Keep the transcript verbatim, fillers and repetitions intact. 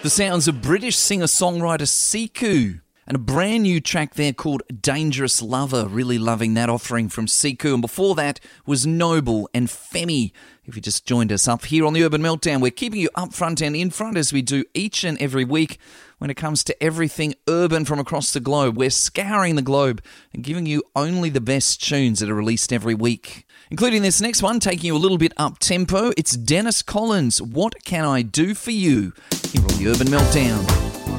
The sounds of British singer-songwriter Siku. And a brand new track there called Dangerous Lover. Really loving that offering from Siku. And before that was Noble and Femi. If you just joined us up here on the Urban Meltdown, we're keeping you up front and in front as we do each and every week when it comes to everything urban from across the globe. We're scouring the globe and giving you only the best tunes that are released every week. Including this next one, taking you a little bit up-tempo. It's Dennis Collins, What Can I Do For You? Here on the Urban Meltdown.